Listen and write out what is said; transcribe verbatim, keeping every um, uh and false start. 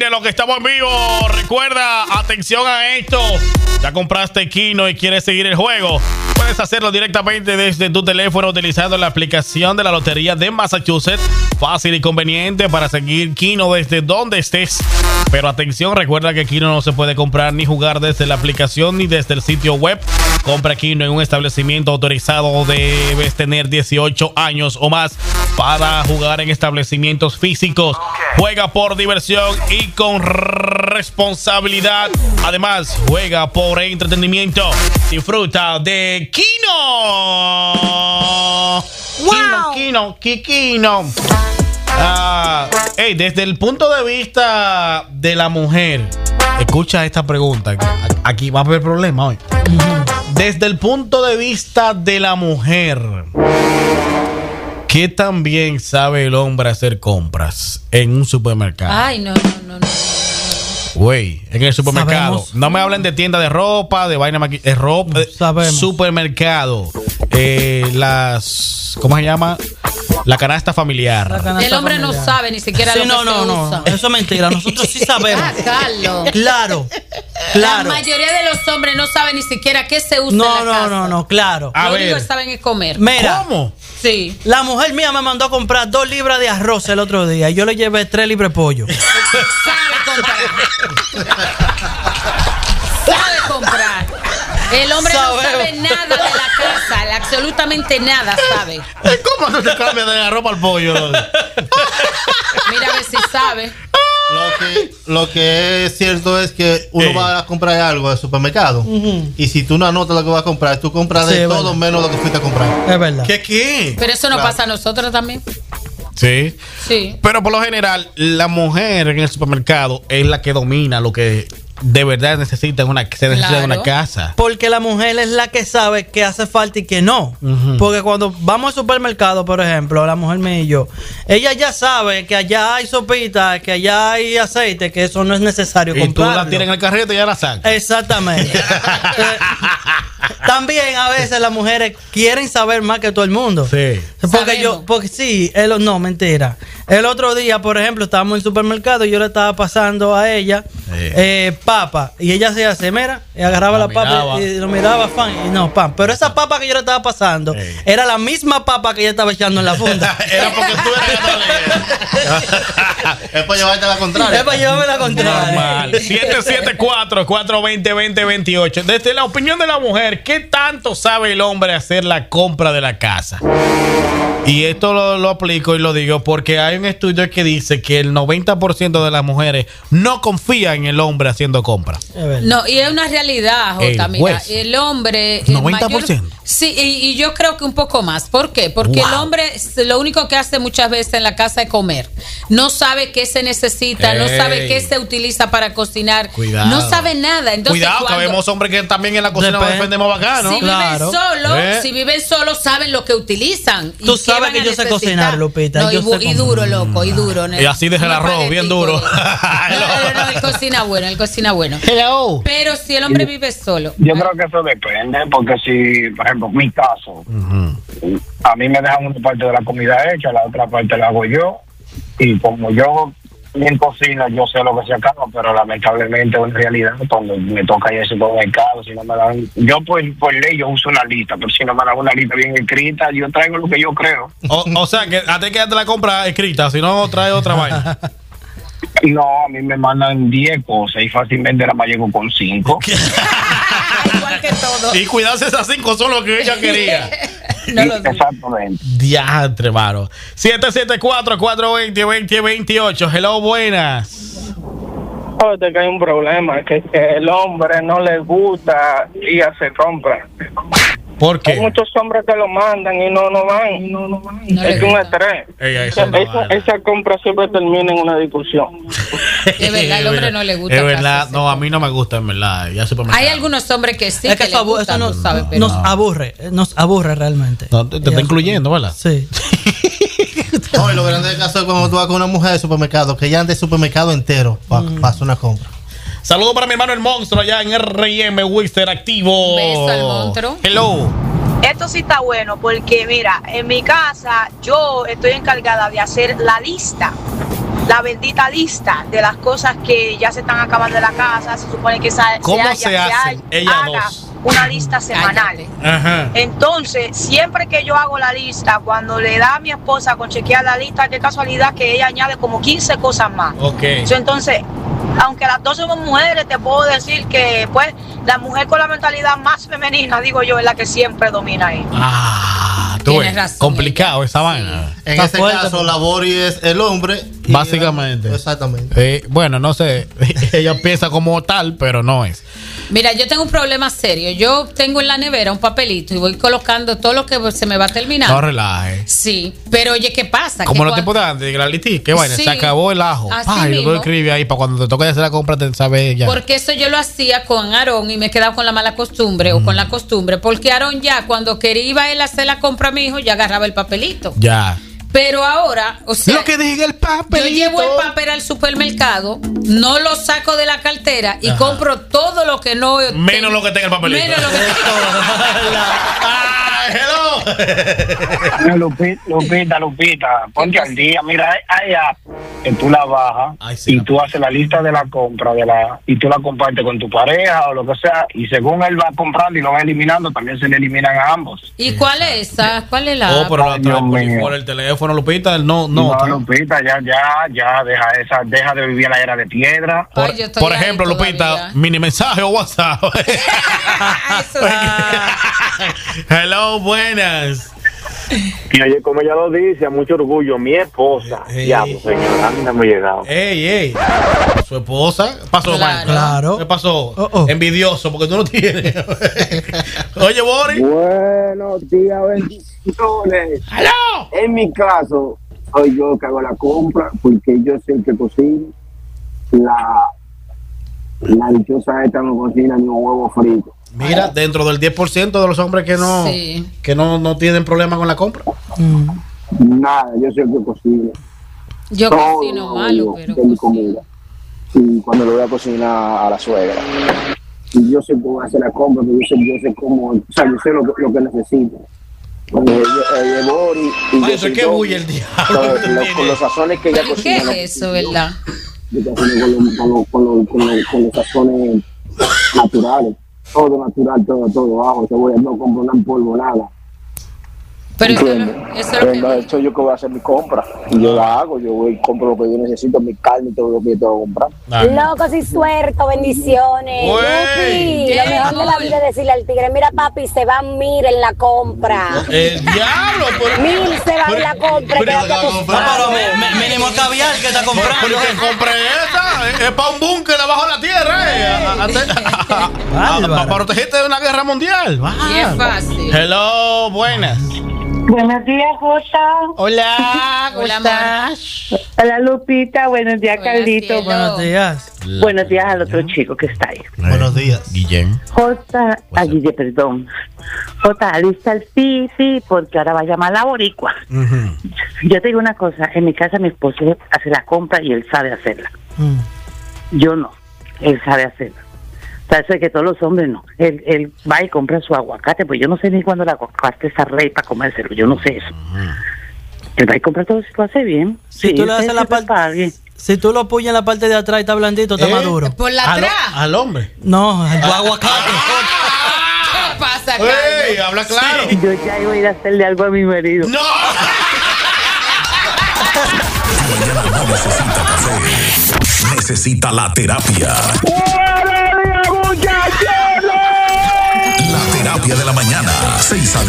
De lo que estamos en vivo, recuerda, atención a esto. Ya compraste Keno y quieres seguir el juego. Puedes hacerlo directamente desde tu teléfono utilizando la aplicación de la Lotería de Massachusetts. Fácil y conveniente para seguir Keno desde donde estés. Pero atención, recuerda que Keno no se puede comprar ni jugar desde la aplicación ni desde el sitio web. Compra Keno en un establecimiento autorizado. Debes tener dieciocho años o más para jugar en establecimientos físicos. Juega por diversión y con responsabilidad. Además, juega por entretenimiento. Disfruta de Keno. Wow. Keno, Keno, Keno. Ah, hey, desde el punto de vista de la mujer, escucha esta pregunta. Aquí va a haber problema hoy. Desde el punto de vista de la mujer, ¿qué tan bien sabe el hombre hacer compras en un supermercado? Ay, no, no, no, no. Güey, en el supermercado. Sabemos. No me hablen de tienda de ropa, de vaina maqui- de ropa, de Sabemos. supermercado. Eh, las, ¿cómo se llama? La canasta familiar. La canasta El hombre no familiar. sabe ni siquiera Sí, lo que no, se no, no. usa. Eso es mentira. Nosotros sí sabemos. Ah, Carlos. Claro. La Claro. mayoría de los hombres no saben ni siquiera qué se usa No, en la no, casa. no, no, claro. A Lo único ver. que saben es comer. Mira. ¿Cómo? Sí. La mujer mía me mandó a comprar dos libras de arroz el otro día y yo le llevé tres libras de pollo. Sabe comprar. Sabe comprar. El hombre Sabemos. no sabe nada de la casa. el- Absolutamente nada sabe. ¿Cómo no te cambias de la ropa al pollo? Mira a ver si sabe. Lo que, lo que es cierto es que uno Ey. va a comprar algo al supermercado y si tú no anotas lo que vas a comprar, tú compras Sí, de es todo verdad. menos lo que fuiste a comprar. Es verdad. ¿Qué qué? Pero eso no Claro. pasa a nosotros también. Sí. Sí. Pero por lo general, la mujer en el supermercado es la que domina lo que de verdad necesita en una, se necesita en Claro. una casa. Porque la mujer es la que sabe qué hace falta y qué no. Ujú. Porque cuando vamos al supermercado, por ejemplo, la mujer mía y yo, ella ya sabe que allá hay sopita, que allá hay aceite, que eso no es necesario Y tú comprarlo. la tiras en el carrito y ya la sacas. Exactamente. Eh, También a veces las mujeres quieren saber más que todo el mundo. Sí. Porque Sabemos. yo, porque sí, él, no, mentira. El otro día, por ejemplo, estábamos en el supermercado y yo le estaba pasando a ella Sí. eh, papa. Y ella se hace, mira, y agarraba La la, papa miraba. y lo miraba, fan, y no, pan. Pero esa papa que yo le estaba pasando Sí. era la misma papa que ella estaba echando en la funda. Era porque tú eras que no leías. Es para llevarte a la contraria. Es para llevarme la contraria. Normal. siete siete cuatro, cuatro dos cero, dos cero dos ocho. Desde la opinión de la mujer, ¿qué tanto sabe el hombre hacer la compra de la casa? Y esto lo, lo aplico y lo digo porque hay un estudio que dice que el noventa por ciento de las mujeres no confía en el hombre haciendo compras. Es verdad. No, y es una realidad, Jota. El Mira, juez. el hombre. el noventa por ciento. mayor- sí, y, y yo creo que un poco más. ¿Por qué? Porque Wow. el hombre s- lo único que hace muchas veces en la casa es comer. No sabe qué se necesita, no Ey. sabe qué se utiliza para cocinar. Cuidado. No sabe nada. Entonces, Cuidado, que cuando- vemos hombres que también en la cocina nos Depende. defendemos bacano. Si Claro. viven solos, ¿Eh? si viven solos, saben lo que utilizan. y Tú qué sabes van que a yo sé necesitar. cocinar, Lupita, No, yo y, bu- sé y duro, loco, y duro. Y así deja el Un arroz, bien duro. espaguetico. No, no, no, él cocina bueno, él cocina bueno. Hello. Pero si el hombre vive solo. Yo creo que eso depende, porque si, por ejemplo, mi caso, a mí me dejan una parte de la comida hecha, la otra parte la hago yo, y como yo en cocina, yo sé lo que se acaba, pero lamentablemente en realidad cuando me toca ir al supermercado, si no me dan, yo por, por ley yo uso una lista, pero si no me dan una lista bien escrita, yo traigo lo que yo creo. O, o sea, que a ti quédate la compra escrita, si no trae otra vaina. No, a mí me mandan diez cosas y fácilmente la más llego con cinco. Igual que todo. Y cuidarse esas cinco son lo que ella quería. No lo dudo. Exactamente. Diantre, mano. siete siete cuatro, cuatro dos cero, dos cero dos ocho. Hello, buenas. Oye, que hay un problema, que, que el hombre no le gusta ir a hacer compras. ¿Por Hay qué? muchos hombres que lo mandan y no, no van. No, no van. No le es un gusta. estrés. Ey, eso esa, no esa, vale. esa compra siempre termina en una discusión. Es verdad, al hombre no le gusta Es casi verdad, ese no, a mí no me gusta, en verdad. Ya supermercado. Hay algunos hombres que sí Es que, que les eso, abu- gusta, eso no nos, sabe, pero nos aburre, eh, nos aburre realmente. No, te, te está incluyendo, ¿verdad? Sí. No, y lo grande del caso es cuando tú vas con una mujer de supermercado, que ella anda el supermercado entero para hacer una compra. Saludos para mi hermano el monstruo allá en R I M Wister activo. Un beso al monstruo. Hello. Esto sí está bueno porque mira, en mi casa yo estoy encargada de hacer la lista. la bendita lista de las cosas que ya se están acabando de la casa. Se supone que se, ¿Cómo haya- se se hacen? haya- Ellas haga dos. una lista semanal. Ajá. Entonces, siempre que yo hago la lista, cuando le da a mi esposa con chequear la lista, qué casualidad que ella añade como quince cosas más. Ok. So, entonces, aunque las dos somos mujeres, te puedo decir que pues la mujer con la mentalidad más femenina, digo yo, es la que siempre domina ahí. Ah, tú Tienes ves, razón, complicado esa vaina. En Está este fuerte, caso, porque- la Bori es el hombre. y Básicamente. la- exactamente. Eh, bueno, no sé, ella piensa como tal, pero no es. Mira, yo tengo un problema serio. Yo tengo en la nevera un papelito y voy colocando todo lo que se me va terminando. No relaje. Sí, pero oye, ¿qué pasa? Como Que los cuan- tiempos de antes, de la litis, qué vaina, Sí. se acabó el ajo. Así Ay, mismo. lo escribe ahí para cuando te toque hacer la compra, te sabes ya. Porque eso yo lo hacía con Aarón y me he quedado con la mala costumbre o con la costumbre. Porque Aarón ya, cuando quería iba él a hacer la compra a mi hijo, ya agarraba el papelito. Ya. Pero ahora, o sea, Lo que diga el papelito. yo llevo el papel al supermercado, no lo saco de la cartera y Ajá. compro todo lo que no. Menos lo que tenga el papelito. Menos lo que ¡Ah, hello! No, Lupita, Lupita, Lupita, ponte al día. Mira, hay, hay apps que tú la bajas Ay, sí, y la- tú haces la lista de la compra de la y tú la compartes con tu pareja o lo que sea. Y según él va comprando y lo va eliminando, también se le eliminan a ambos. ¿Y cuál es esa? ¿Cuál es la? Oh, pero la Ay, trae Dios por, mío. por el teléfono, Lupita, no, no. No, está- Lupita, ya, ya, ya, deja esa, deja de vivir en la era de piedra. Por, Ay, yo estoy por ahí ejemplo, Lupita, todavía. mini mensaje o WhatsApp. Eso es. Hello, buenas. Y oye, como ella lo dice, a mucho orgullo, mi esposa. Eh, eh. Diablo, señor, a mí no me ha llegado. Ey, ey. Su esposa. Pasó, Claro. man. Claro. ¿Qué pasó? Oh, oh. Envidioso, porque tú no tienes. Oye, Boris. Buenos días, bendiciones. ¡Aló! En mi caso, soy yo que hago la compra porque yo sé que cocino. La, la dichosa esta no cocina ni un huevo frito. Mira, dentro del diez por ciento de los hombres que no, Sí. que no, no tienen problema con la compra. Nada, yo sé que cocino. Yo Todo cocino malo, yo pero de mi cocino. comida. Y cuando le voy a cocinar a la suegra. Y yo sé cómo hacer la compra, porque yo sé, yo sé cómo, o sea, yo sé lo, que- lo que necesito. Cuando yo, eh, eh, Bori, y Ay, yo eso soy es que yo, huye el diablo. Con, lo- con los sazones que ella ¿Pero cocina. qué lo es eso, verdad? Yo cocino con, los- con, los- con, los- con, los- con los sazones naturales. Todo natural, todo, todo, ajo, cebolla, no compro nada en polvo, nada. Pero eso, es ¿Entiendes? lo- eso es lo Entonces, que. soy yo que voy a hacer mi compra. Y yo la hago, yo voy y compro lo que yo necesito, mi carne y todo lo que yo tengo que comprar. Locos y suerto, bendiciones. Güey. Lupi, lo mejor de la vida es decirle al tigre, mira papi, se va mil en la compra. El diablo. Pero, Mil se va en la compra. pero- quédate a tus No, pero padres. me- me- mínimo caviar que está comprando. pero que compré esa. Es, es para un búnker abajo de la tierra. Eh, a- a- a- a- a- para protegerte de una guerra mundial. Y es fácil. Hello, buenas. Buenos días, Jota. Hola, Hola, amor. Hola, Lupita. Buenos días, Hola, Carlito. cielo. Buenos días. Buenos días al otro chico que está ahí. Buenos días. Guillén. Jota, a Guille, perdón. Jota, alista el sí, sí, porque ahora va a llamar la boricua. Yo te digo una cosa, en mi casa mi esposo hace la compra y él sabe hacerla. Yo no, él sabe hacerla. O sea, eso es que todos los hombres no. Él, él va y compra su aguacate, pues yo no sé ni cuándo el aguacate está rey para comérselo, yo no sé eso. Él va y compra todo, si lo hace bien. Si Sí, tú le ese haces la sí parte, para alguien. si tú lo apoyas en la parte de atrás y está blandito, está ¿Eh? maduro. Por la Al, atrás. al hombre. No, el aguacate. ¿Qué pasa, Carlos? ¡Ey! Habla claro. Yo ya iba a ir a hacerle algo a mi marido. ¡No! No necesita café, necesita la terapia. La terapia de la mañana, seis a diez.